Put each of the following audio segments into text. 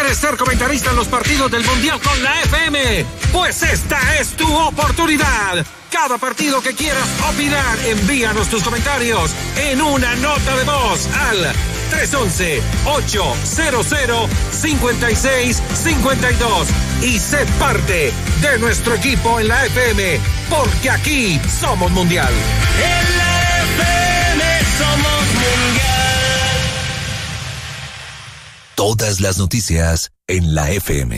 ¿Quieres ser comentarista en los partidos del Mundial con la FM? Pues esta es tu oportunidad. Cada partido que quieras opinar, envíanos tus comentarios en una nota de voz al 311-800-5652 y sé parte de nuestro equipo en la FM, porque aquí somos Mundial. En la FM somos Mundial. Todas las noticias en la FM.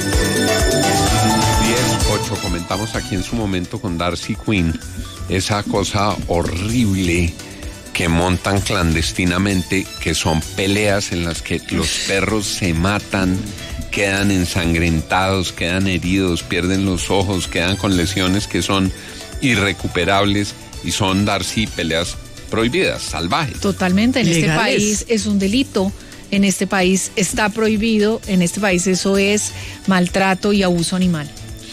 10:08, comentamos aquí en su momento con Darcy Quinn esa cosa horrible que montan clandestinamente, que son peleas en las que los perros se matan, quedan ensangrentados, quedan heridos, pierden los ojos, quedan con lesiones que son irrecuperables y son, Darcy, peleas prohibidas, salvajes. Totalmente, en Legales. Este país es un delito, en este país está prohibido, en este país eso es maltrato y abuso animal.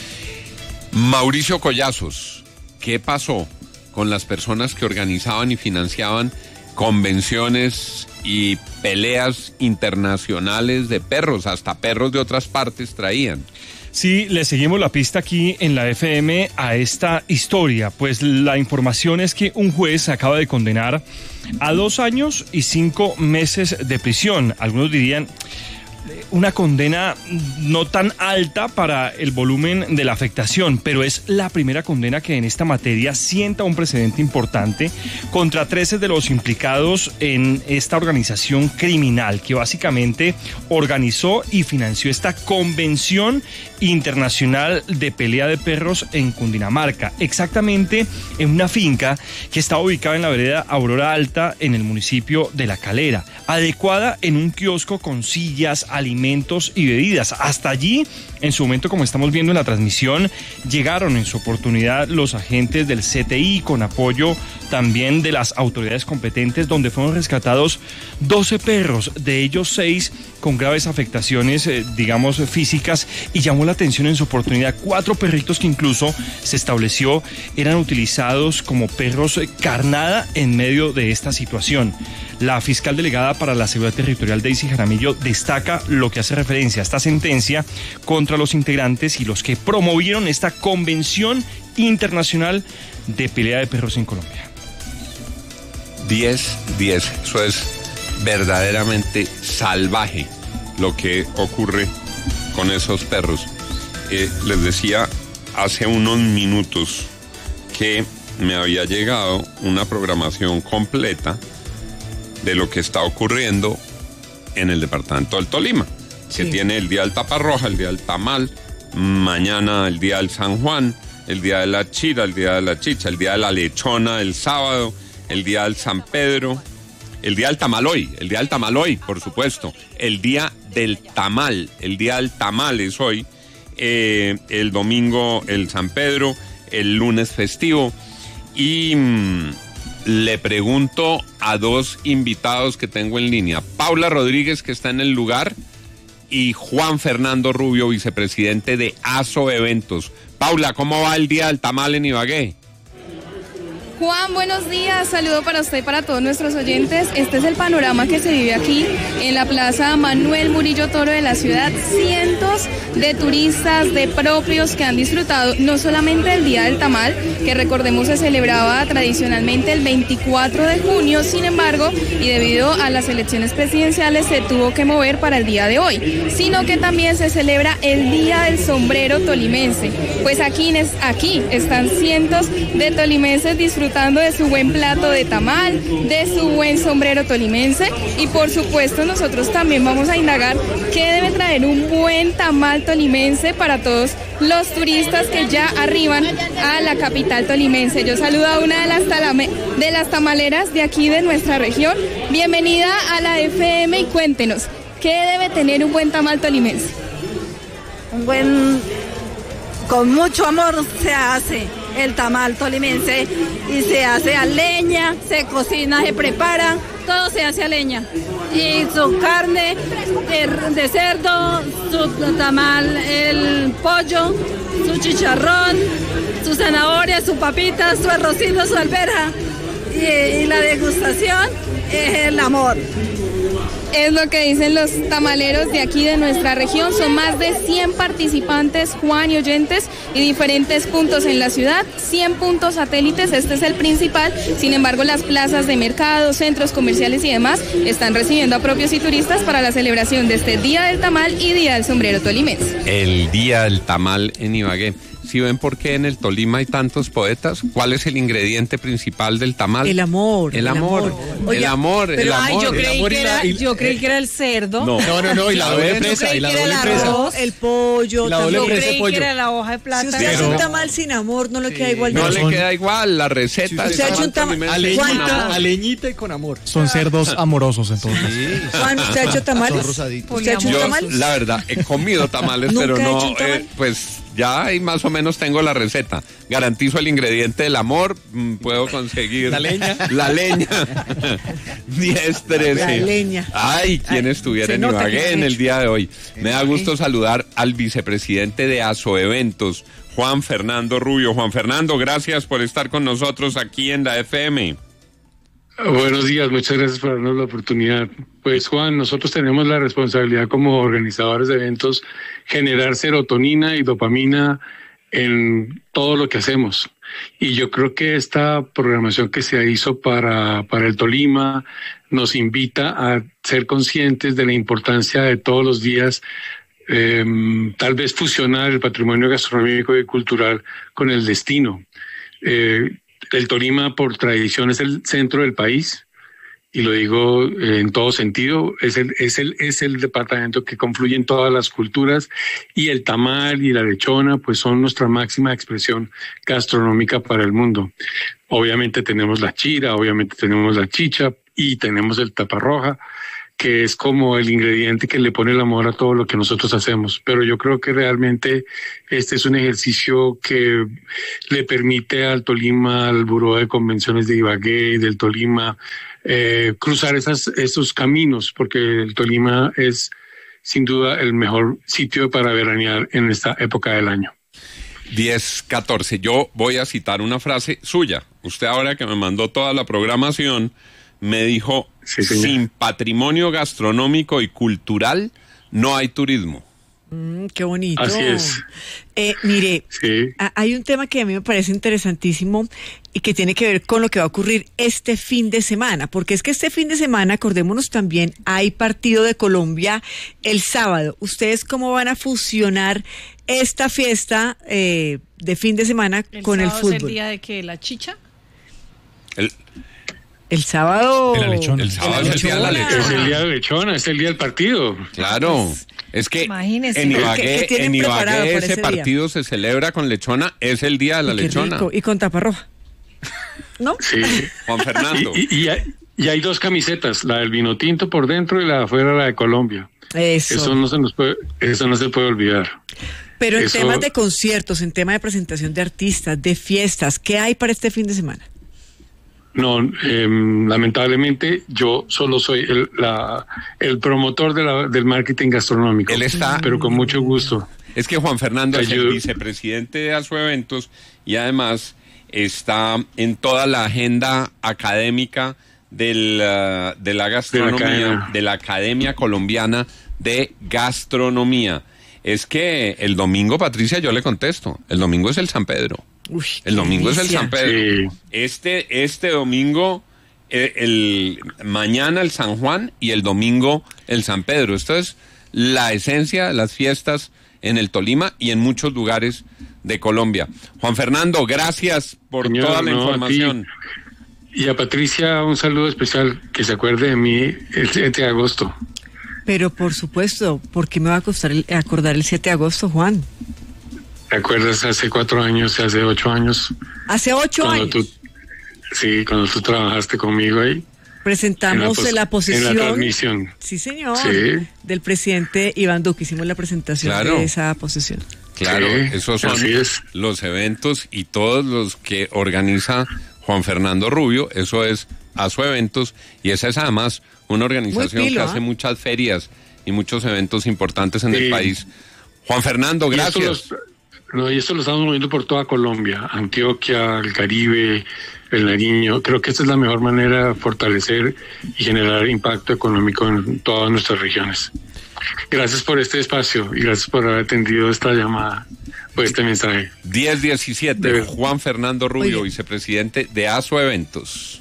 Mauricio Collazos, ¿qué pasó con las personas que organizaban y financiaban convenciones y peleas internacionales de perros? Hasta perros de otras partes traían. Sí, le seguimos la pista aquí en la FM a esta historia, pues la información es que un juez acaba de condenar a 2 años y 5 meses de prisión. Algunos dirían una condena no tan alta para el volumen de la afectación, pero es la primera condena que en esta materia sienta un precedente importante contra 13 de los implicados en esta organización criminal que básicamente organizó y financió esta convención internacional de pelea de perros en Cundinamarca, exactamente en una finca que está ubicada en la vereda Aurora Alta en el municipio de La Calera, adecuada en un kiosco con sillas, alimentos y bebidas. Hasta allí, en su momento, como estamos viendo en la transmisión, llegaron en su oportunidad los agentes del CTI con apoyo también de las autoridades competentes, donde fueron rescatados 12 perros, de ellos 6 con graves afectaciones, digamos, físicas, y llamó la atención en su oportunidad 4 perritos que incluso se estableció eran utilizados como perros carnada en medio de esta situación. La fiscal delegada para la Seguridad Territorial, Daisy Jaramillo, destaca lo que hace referencia a esta sentencia contra los integrantes y los que promovieron esta convención internacional de pelea de perros en Colombia. 10-10, eso es verdaderamente salvaje lo que ocurre con esos perros. Les decía hace unos minutos que me había llegado una programación completa de lo que está ocurriendo en el departamento del Tolima, que tiene el día del Taparroja, el día del Tamal, mañana el día del San Juan, el día de la Chira, el día de la Chicha, el día de la Lechona el sábado, el día del San Pedro, el día del Tamaloy, por supuesto, el día del Tamal, el día del Tamal es hoy, el domingo el San Pedro, el lunes festivo, y le pregunto a 2 invitados que tengo en línea, Paula Rodríguez, que está en el lugar, y Juan Fernando Rubio, vicepresidente de ASO Eventos. Paula, ¿cómo va el día del Tamal en Ibagué? Juan, buenos días, saludo para usted y para todos nuestros oyentes. Este es el panorama que se vive aquí en la Plaza Manuel Murillo Toro de la ciudad. Cientos de turistas, de propios que han disfrutado no solamente el Día del Tamal, que recordemos se celebraba tradicionalmente el 24 de junio, sin embargo, y debido a las elecciones presidenciales se tuvo que mover para el día de hoy, sino que también se celebra el Día del Sombrero Tolimense. Pues aquí están cientos de tolimenses disfrutando de su buen plato de tamal, de su buen sombrero tolimense, y por supuesto nosotros también vamos a indagar qué debe traer un buen tamal tolimense para todos los turistas que ya arriban a la capital tolimense. Yo saludo a una de las tamaleras de aquí de nuestra región. Bienvenida a la FM y cuéntenos, ¿qué debe tener un buen tamal tolimense? Con mucho amor se hace el tamal tolimense y se hace a leña, se cocina, se prepara, todo se hace a leña. Y su carne de cerdo, su tamal, el pollo, su chicharrón, su zanahoria, su papita, su arrocito, su alberja. Y la degustación es el amor. Es lo que dicen los tamaleros de aquí de nuestra región. Son más de 100 participantes, Juan, y oyentes, y diferentes puntos en la ciudad, 100 puntos satélites, este es el principal. Sin embargo, las plazas de mercado, centros comerciales y demás están recibiendo a propios y turistas para la celebración de este Día del Tamal y Día del Sombrero Tolimense. El Día del Tamal en Ibagué. ¿Sí ven por qué en el Tolima hay tantos poetas? ¿Cuál es el ingrediente principal del tamal? El amor. El amor. Oye, el amor. Pero, el amor. Yo creí que era el cerdo. No, y la doble presa. Y la doble presa. El pollo. La doble presa de creí pollo. que era la hoja de plátano. Si usted hace un tamal sin amor, no le queda igual. No le queda igual la receta. Si usted ha hecho un tamal a leñita y con amor. Son cerdos amorosos, entonces. Sí. Juan, ¿usted ha hecho tamales? ¿Usted ha hecho un tamal? La verdad, he comido tamales, pero no, pues ya ahí más o menos tengo la receta. Garantizo el ingrediente del amor, puedo conseguir la leña. La leña. 10-13. La leña. Ay, quién estuviera en Ibagué en el día de hoy. Me da gusto saludar al vicepresidente de Asoeventos, Juan Fernando Rubio. Juan Fernando, gracias por estar con nosotros aquí en la FM. Buenos días, muchas gracias por darnos la oportunidad. Pues Juan, nosotros tenemos la responsabilidad como organizadores de eventos generar serotonina y dopamina en todo lo que hacemos. Y yo creo que esta programación que se hizo para el Tolima nos invita a ser conscientes de la importancia de todos los días tal vez fusionar el patrimonio gastronómico y cultural con el destino. El Tolima, por tradición, es el centro del país, y lo digo en todo sentido, es el departamento que confluye en todas las culturas, y el tamal y la lechona pues son nuestra máxima expresión gastronómica para el mundo. Obviamente tenemos la chira, obviamente tenemos la chicha y tenemos el taparroja, que es como el ingrediente que le pone el amor a todo lo que nosotros hacemos. Pero yo creo que realmente este es un ejercicio que le permite al Tolima, al Buró de Convenciones de Ibagué y del Tolima, cruzar esos caminos, porque el Tolima es sin duda el mejor sitio para veranear en esta época del año. 10-14. Yo voy a citar una frase suya. Usted, ahora que me mandó toda la programación, me dijo: sí, sin patrimonio gastronómico y cultural no hay turismo. Qué bonito. Así es. Mire, sí. Hay un tema que a mí me parece interesantísimo y que tiene que ver con lo que va a ocurrir este fin de semana, porque es que este fin de semana, acordémonos también, hay partido de Colombia el sábado. ¿Ustedes cómo van a fusionar esta fiesta de fin de semana con el fútbol? ¿El sábado es el día de qué? ¿La chicha? El sábado. El sábado es el día de la lechona. Es el día de la lechona, es el día del partido. Claro. Es que imagínese, en Ibagué ese partido se celebra con lechona, es el día de la lechona. Rico. Y con taparroja. ¿No? Sí. Juan Fernando. Y hay dos camisetas, la del vino tinto por dentro y la de afuera, la de Colombia. Eso no se puede olvidar. Pero en temas de conciertos, en tema de presentación de artistas, de fiestas, ¿qué hay para este fin de semana? No, lamentablemente yo solo soy el promotor del marketing gastronómico. Él está, pero con mucho gusto. Es que Juan Fernando es el vicepresidente de Asoeventos y además está en toda la agenda académica de la gastronomía, de la Academia Colombiana de Gastronomía. Es que el domingo, Patricia, yo le contesto, el domingo es el San Pedro. Uy, el domingo delicia. Es el San Pedro. Sí. Este domingo, mañana el San Juan y el domingo el San Pedro. Esto es la esencia de las fiestas en el Tolima y en muchos lugares de Colombia. Juan Fernando, gracias por toda la información. Y a Patricia un saludo especial, que se acuerde de mí el 7 de agosto. Pero por supuesto, ¿por qué me va a acordar el 7 de agosto, Juan? ¿Te acuerdas hace 4 años, hace 8 años? ¿Hace 8 años? Cuando tú trabajaste conmigo ahí. Presentamos la posesión. En la transmisión. Sí, señor. Sí. Del presidente Iván Duque. Hicimos la presentación de esa posesión. Claro, sí, esos son los eventos y todos los que organiza Juan Fernando Rubio. Eso es Asoeventos y esa es además una organización que hace muchas ferias y muchos eventos importantes en el país. Juan Fernando, gracias. ¿no? Y esto lo estamos moviendo por toda Colombia, Antioquia, el Caribe, el Nariño. Creo que esta es la mejor manera de fortalecer y generar impacto económico en todas nuestras regiones. Gracias por este espacio y gracias por haber atendido esta llamada, por este mensaje. 10-17, Juan Fernando Rubio, vicepresidente de ASO Eventos.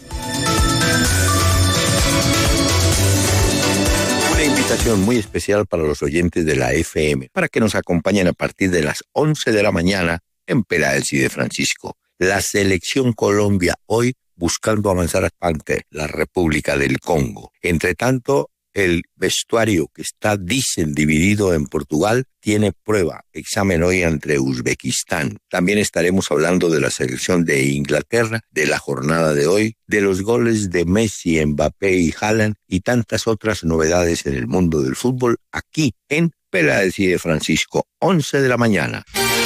Una invitación muy especial para los oyentes de la FM, para que nos acompañen a partir de las 11 de la mañana en Peláez y de Francisco. La Selección Colombia hoy buscando avanzar ante la República del Congo. Entre tanto, el vestuario que está, dicen, dividido en Portugal, tiene examen hoy ante Uzbekistán. También estaremos hablando de la selección de Inglaterra, de la jornada de hoy, de los goles de Messi, Mbappé y Haaland y tantas otras novedades en el mundo del fútbol aquí en Peláez y de Francisco, 11 de la mañana.